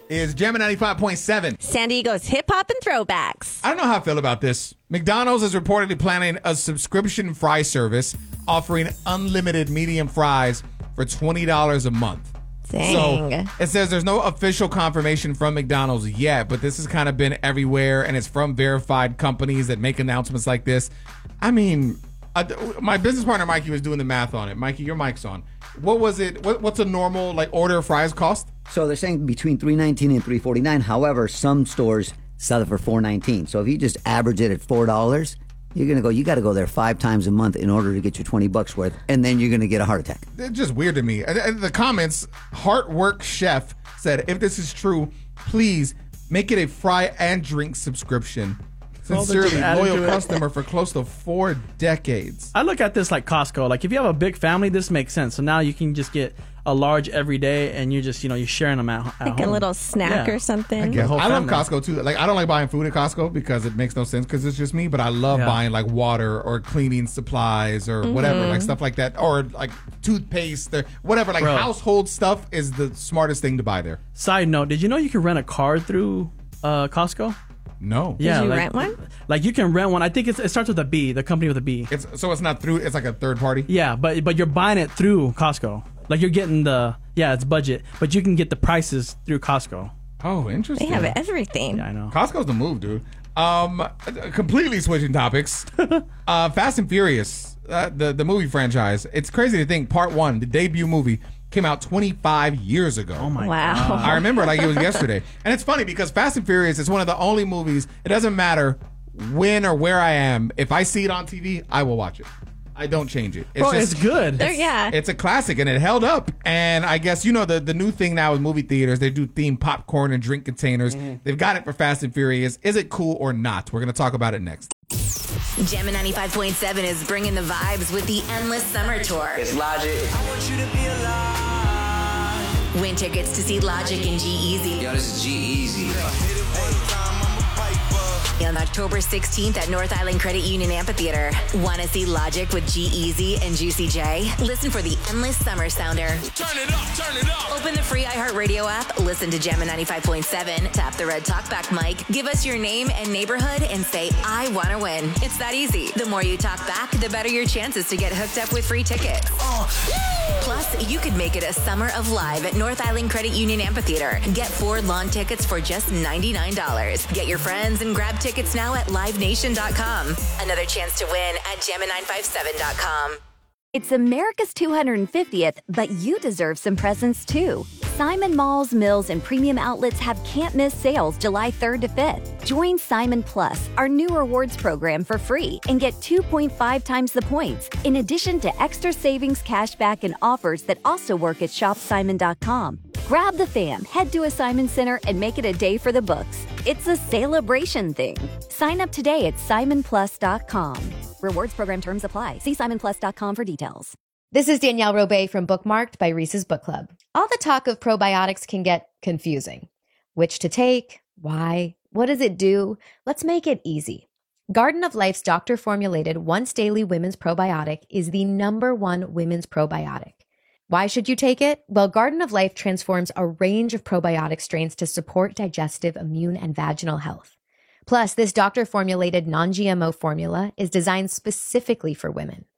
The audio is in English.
is Jammin' 95.7. San Diego's hip hop and throwbacks. I don't know how I feel about this. McDonald's is reportedly planning a subscription fry service offering unlimited medium fries for $20 a month. Dang. So it says there's no official confirmation from McDonald's yet, but this has kind of been everywhere, and it's from verified companies that make announcements like this. I mean, my business partner Mikey was doing the math on it. Mikey, your mic's on. What was it? What's a normal like order of fries cost? So they're saying between $3.19 and $3.49. However, some stores sell it for $4.19. So if you just average it at $4, you got to go there 5 times a month in order to get your $20 worth, and then you're going to get a heart attack. It's just weird to me. And the comments, Heartwork Chef said, if this is true, please make it a fry and drink subscription. Sincerely, loyal customer for close to 4 decades. I look at this like Costco. Like if you have a big family, this makes sense. So now you can just get a large every day, and you're just you're sharing them at like home. a little snack or something. I love Costco too. Like I don't like buying food at Costco because it makes no sense because it's just me. But I love buying like water or cleaning supplies or whatever, like stuff like that, or like toothpaste or whatever. Like household stuff is the smartest thing to buy there. Side note: did you know you can rent a car through Costco? No. Yeah, did you rent one? Like you can rent one. I think it starts with a B. The company with a B. It's not through. It's like a third party. Yeah, but you're buying it through Costco. Like you're getting it's budget, but you can get the prices through Costco. Oh, interesting. They have everything. Yeah, I know. Costco's the move, dude. Completely switching topics. Fast and Furious, the movie franchise. It's crazy to think Part 1, the debut movie, came out 25 years ago. Oh my God. I remember it like it was yesterday. And it's funny because Fast and Furious is one of the only movies, it doesn't matter when or where I am. If I see it on TV, I will watch it. I don't change it. It's good. It's a classic, and it held up. And I guess, the new thing now with movie theaters, they do themed popcorn and drink containers. They've got it for Fast and Furious. Is it cool or not? We're going to talk about it next. Jammin' 95.7 is bringing the vibes with the Endless Summer Tour. It's Logic. I want you to be alive. Win tickets to see Logic and G-Eazy. Yo, this is G-Eazy. On October 16th at North Island Credit Union Amphitheater. Want to see Logic with G-Eazy and Juicy J? Listen for the Endless Summer Sounder. Turn it up, turn it up. Open the free iHeartRadio app, listen to Jammin' 95.7, tap the red talkback mic, give us your name and neighborhood, and say, I want to win. It's that easy. The more you talk back, the better your chances to get hooked up with free tickets. Plus, you could make it a summer of live at North Island Credit Union Amphitheater. Get 4 lawn tickets for just $99. Get your friends and grab tickets now at livenation.com. Another chance to win at jammin957.com. It's America's 250th, but you deserve some presents too. Simon Malls, Mills, and Premium Outlets have can't-miss sales July 3rd to 5th. Join Simon Plus, our new rewards program, for free and get 2.5 times the points, in addition to extra savings, cashback, and offers that also work at shopsimon.com. Grab the fam, head to a Simon Center, and make it a day for the books. It's a celebration thing. Sign up today at simonplus.com. Rewards program terms apply. See simonplus.com for details. This is Danielle Robay from Bookmarked by Reese's Book Club. All the talk of probiotics can get confusing. Which to take? Why? What does it do? Let's make it easy. Garden of Life's doctor-formulated once daily women's probiotic is the #1 women's probiotic. Why should you take it? Well, Garden of Life transforms a range of probiotic strains to support digestive, immune, and vaginal health. Plus, this doctor-formulated non-GMO formula is designed specifically for women.